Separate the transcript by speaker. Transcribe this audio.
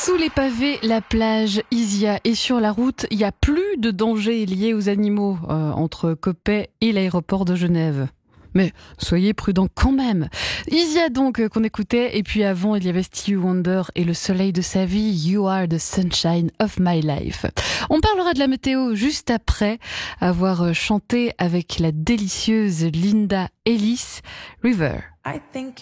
Speaker 1: Sous les pavés, la plage, Isia, et sur la route, il n'y a plus de danger lié aux animaux entre Coppet et l'aéroport de Genève. Mais soyez prudents quand même. Isia donc qu'on écoutait, et puis avant il y avait Stevie Wonder et le soleil de sa vie, You Are the Sunshine of My Life. On parlera de la météo juste après avoir chanté avec la délicieuse Linda Ellis, River.